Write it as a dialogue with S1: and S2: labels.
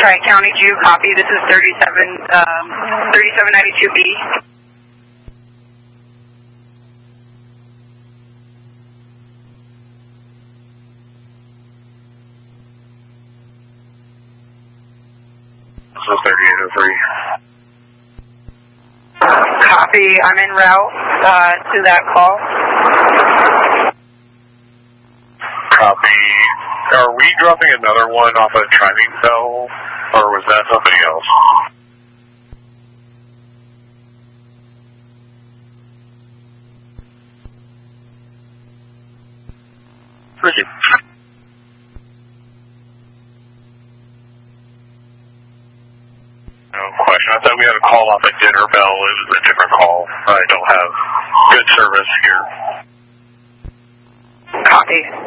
S1: Tri-County Jew, copy. This is 3792B.
S2: So 3803.
S1: Copy. I'm en route to that call.
S2: Copy. Are we dropping another one off a timing bell, or was that somebody else? Richard. No question. I thought we had a call off a dinner bell. It was a different call. I don't have good service here.
S1: Copy.